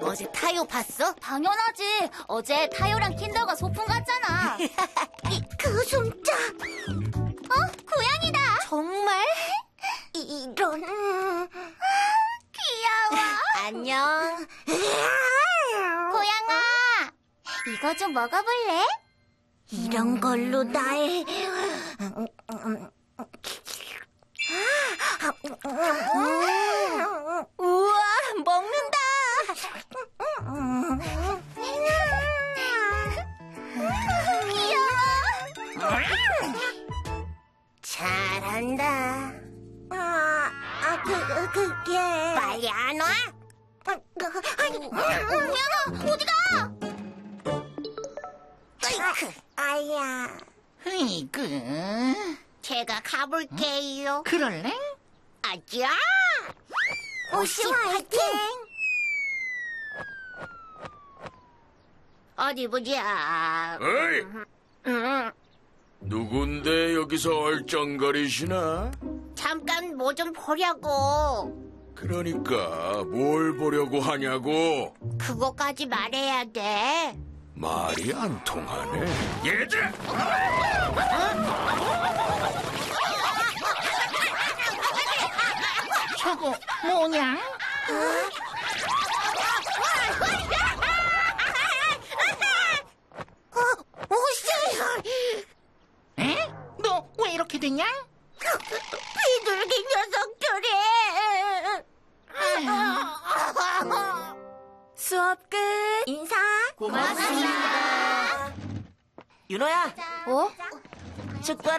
어제 타요 봤어? 당연하지. 어제 타요랑 킨더가 소풍 갔잖아. 그 숨자. 고양이다. 정말? 이런. 귀여워. 안녕. 고양아, 이거 좀 먹어볼래? 이런 걸로 날. 우와, 먹는다. 귀여워. 잘한다. 그게. 빨리 안 와? 고양아, 어디가? 아야. 으이그. 제가 가볼게요. 그럴래? 아자. 오시 화이팅. 어디 보자. 어이! 누군데 여기서 얼쩡거리시나? 잠깐 뭐 좀 보려고. 그러니까 뭘 보려고 하냐고. 그거까지 말해야 돼. 말이 안 통하네. 얘들아! 저거 뭐냐? 오씨! 에? 너 왜 이렇게 됐냐? 비둘기 녀석들이. 수업 끝. 인사. 고맙습니다. 윤호야. 어? 축구